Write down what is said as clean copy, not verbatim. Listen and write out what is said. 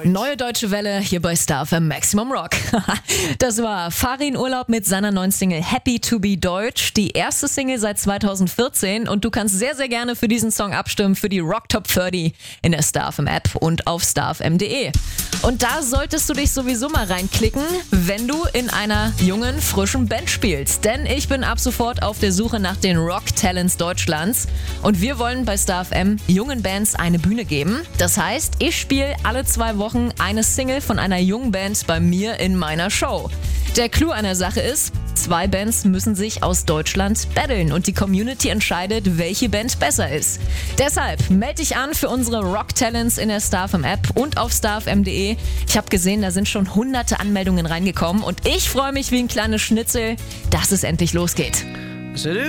Neue Deutsche Welle hier bei Star FM Maximum Rock. Das war Farin Urlaub mit seiner neuen Single Happy to be Deutsch. Die erste Single seit 2014 und du kannst sehr, sehr gerne für diesen Song abstimmen für die Rock Top 30 in der Star FM App und auf starfm.de. Und da solltest du dich sowieso mal reinklicken, wenn du in einer jungen, frischen Band spielst. Denn ich bin ab sofort auf der Suche nach den Rock-Talents Deutschlands. Und wir wollen bei Star FM jungen Bands eine Bühne geben. Das heißt, ich spiele alle 2 Wochen eine Single von einer jungen Band bei mir in meiner Show. Der Clou an der Sache ist, 2 Bands müssen sich aus Deutschland battlen und die Community entscheidet, welche Band besser ist. Deshalb melde dich an für unsere Rock-Talents in der Star FM App und auf starfm.de. Ich habe gesehen, da sind schon hunderte Anmeldungen reingekommen und ich freue mich wie ein kleines Schnitzel, dass es endlich losgeht.